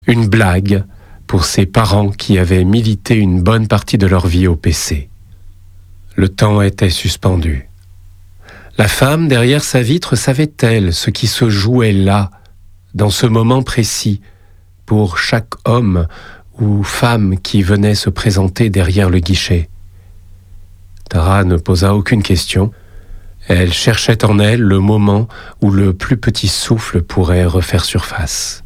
Une blague pour ses parents qui avaient milité une bonne partie de leur vie au PC. Le temps était suspendu. La femme derrière sa vitre savait-elle ce qui se jouait là, dans ce moment précis, pour chaque homme ou femme qui venait se présenter derrière le guichet? Tara ne posa aucune question. Elle cherchait en elle le moment où le plus petit souffle pourrait refaire surface.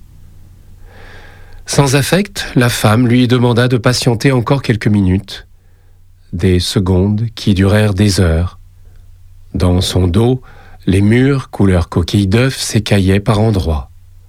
Sans affect, la femme lui demanda de patienter encore quelques minutes, des secondes qui durèrent des heures. Dans son dos, les murs, couleur coquille d'œuf, s'écaillaient par endroits.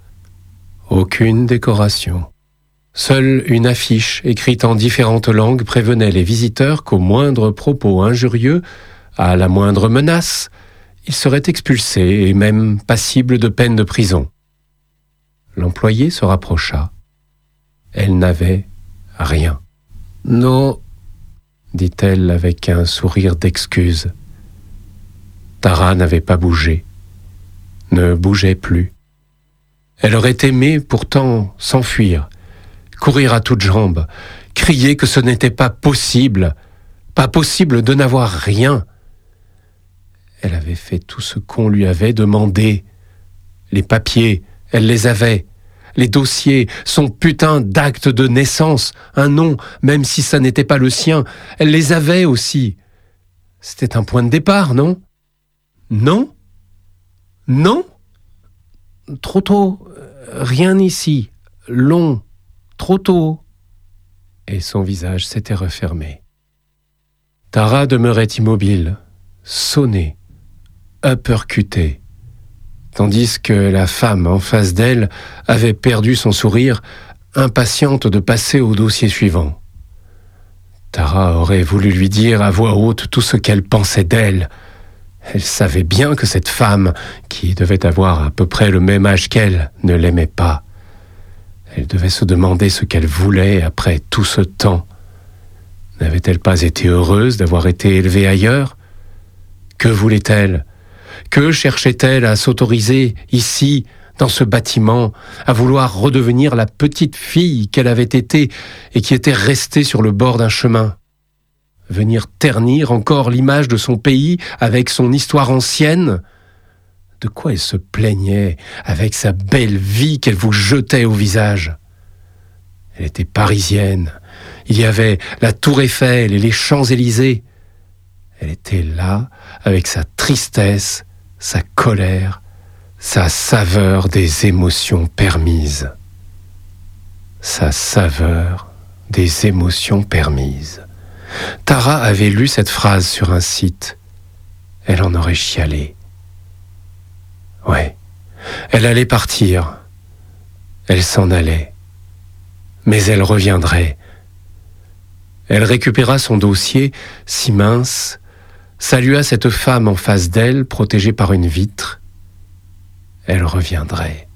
Aucune décoration. Seule une affiche écrite en différentes langues prévenait les visiteurs qu'au moindre propos injurieux, à la moindre menace, ils seraient expulsés et même passibles de peine de prison. L'employé se rapprocha. Elle n'avait rien. « Non », dit-elle avec un sourire d'excuse. Tara n'avait pas bougé, ne bougeait plus. Elle aurait aimé pourtant s'enfuir, courir à toutes jambes, crier que ce n'était pas possible de n'avoir rien. Elle avait fait tout ce qu'on lui avait demandé. Les papiers, elle les avait. Les dossiers, son putain d'acte de naissance, un nom, même si ça n'était pas le sien, elle les avait aussi. C'était un point de départ, non ? Non ? Non ? Trop tôt, rien ici, long, trop tôt. Et son visage s'était refermé. Tara demeurait immobile, sonnée, uppercutée, tandis que la femme en face d'elle avait perdu son sourire, impatiente de passer au dossier suivant. Tara aurait voulu lui dire à voix haute tout ce qu'elle pensait d'elle. Elle savait bien que cette femme, qui devait avoir à peu près le même âge qu'elle, ne l'aimait pas. Elle devait se demander ce qu'elle voulait après tout ce temps. N'avait-elle pas été heureuse d'avoir été élevée ailleurs ? Que voulait-elle ? Que cherchait-elle à s'autoriser ici, dans ce bâtiment, à vouloir redevenir la petite fille qu'elle avait été et qui était restée sur le bord d'un chemin ? Venir ternir encore l'image de son pays avec son histoire ancienne ? De quoi elle se plaignait avec sa belle vie qu'elle vous jetait au visage ? Elle était parisienne. Il y avait la Tour Eiffel et les Champs-Élysées. Elle était là avec sa tristesse, sa colère, sa saveur des émotions permises. Sa saveur des émotions permises. Tara avait lu cette phrase sur un site. Elle en aurait chialé. Ouais, elle allait partir. Elle s'en allait. Mais elle reviendrait. Elle récupéra son dossier, si mince, salua cette femme en face d'elle, protégée par une vitre. Elle reviendrait.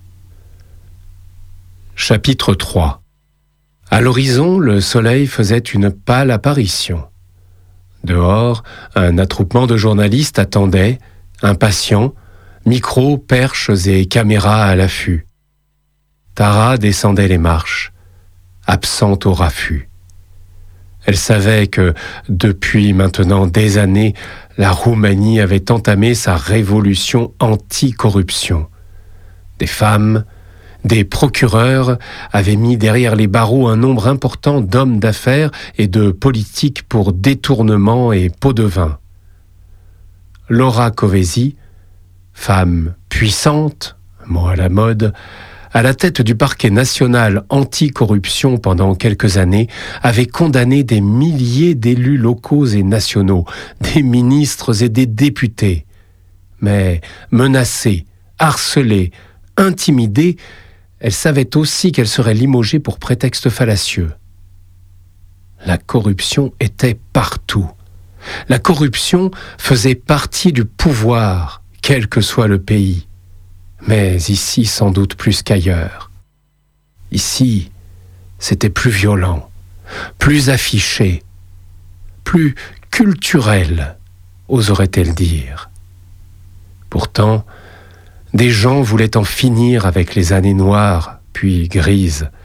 Chapitre 3. À l'horizon, le soleil faisait une pâle apparition. Dehors, un attroupement de journalistes attendait, impatients, micros, perches et caméras à l'affût. Tara descendait les marches, absente au raffut. Elle savait que, depuis maintenant des années, la Roumanie avait entamé sa révolution anti-corruption. Des femmes, des procureurs avaient mis derrière les barreaux un nombre important d'hommes d'affaires et de politiques pour détournement et pot de vin. Laura Kövesi, femme puissante, mot à la mode, à la tête du parquet national anti-corruption pendant quelques années, avait condamné des milliers d'élus locaux et nationaux, des ministres et des députés. Mais menacée, harcelée, intimidée, elle savait aussi qu'elle serait limogée pour prétexte fallacieux. La corruption était partout. La corruption faisait partie du pouvoir, quel que soit le pays. Mais ici, sans doute plus qu'ailleurs. Ici, c'était plus violent, plus affiché, plus culturel, oserait-elle dire. Pourtant, des gens voulaient en finir avec les années noires, puis grises,